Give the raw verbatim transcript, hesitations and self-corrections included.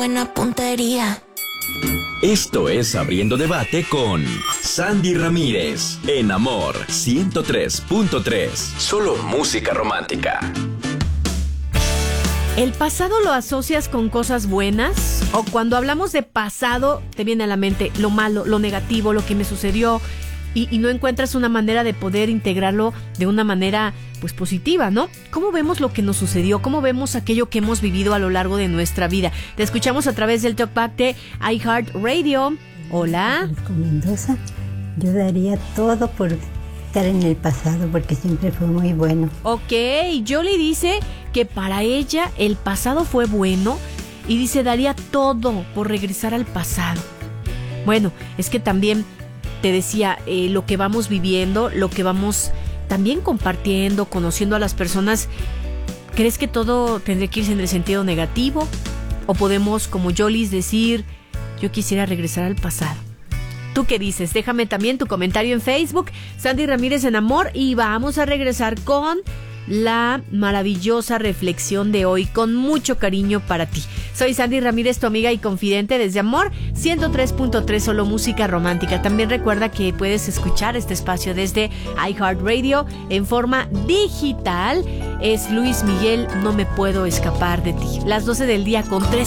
buena puntería. Esto es Abriendo Debate con Sandy Ramírez en Amor ciento tres punto tres. Solo música romántica. ¿El pasado lo asocias con cosas buenas? ¿O cuando hablamos de pasado te viene a la mente lo malo, lo negativo, lo que me sucedió y, y no encuentras una manera de poder integrarlo de una manera pues positiva, ¿no? ¿Cómo vemos lo que nos sucedió? ¿Cómo vemos aquello que hemos vivido a lo largo de nuestra vida? Te escuchamos a través del Talkback de iHeartRadio. Hola. Con Mendoza, yo daría todo por estar en el pasado porque siempre fue muy bueno. Ok, Jolie dice que para ella el pasado fue bueno y dice daría todo por regresar al pasado. Bueno, es que también te decía, eh, lo que vamos viviendo, lo que vamos también compartiendo, conociendo a las personas, ¿crees que todo tendría que irse en el sentido negativo? ¿O podemos, como Jolie, decir, yo quisiera regresar al pasado? ¿Tú qué dices? Déjame también tu comentario en Facebook, Sandy Ramírez en Amor, y vamos a regresar con la maravillosa reflexión de hoy, con mucho cariño para ti. Soy Sandy Ramírez, tu amiga y confidente desde Amor ciento tres punto tres, solo música romántica. También recuerda que puedes escuchar este espacio desde iHeartRadio en forma digital. Es Luis Miguel, No me puedo escapar de ti. Las doce del día con tres